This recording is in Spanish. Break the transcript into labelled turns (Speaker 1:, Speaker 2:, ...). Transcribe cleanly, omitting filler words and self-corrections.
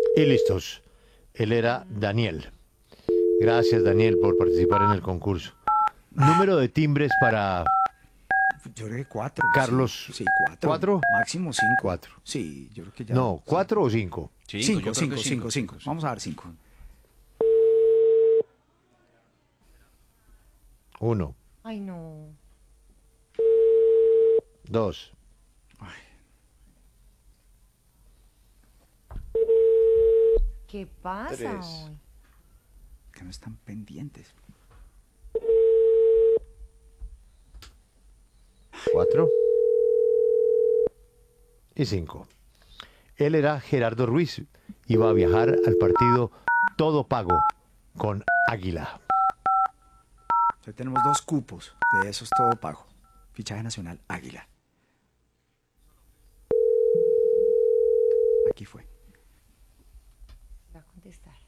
Speaker 1: Y listos. Él era Daniel. Gracias, Daniel, por participar en el concurso. Número de timbres para
Speaker 2: Yo creo que cuatro, sí.
Speaker 1: Carlos.
Speaker 2: Sí, cuatro.
Speaker 1: ¿Cuatro?
Speaker 2: Máximo cinco.
Speaker 1: Cuatro.
Speaker 2: Sí, yo creo que ya.
Speaker 1: No,
Speaker 2: Sí.
Speaker 1: ¿cuatro o cinco?
Speaker 3: Cinco,
Speaker 2: Cinco,
Speaker 3: yo creo que
Speaker 2: cinco, cinco, cinco.
Speaker 3: cinco.
Speaker 2: Vamos a dar cinco.
Speaker 1: Uno,
Speaker 4: Ay, no.
Speaker 1: dos,
Speaker 4: ¿Qué pasa
Speaker 1: Tres.
Speaker 4: hoy?
Speaker 2: Que no están pendientes.
Speaker 1: cuatro y cinco. Él era Gerardo Ruiz. Iba a viajar al partido todo pago con Águila.
Speaker 2: Hoy tenemos dos cupos. De esos todo pago. Fichaje nacional Águila. Aquí fue.
Speaker 4: Va a contestar.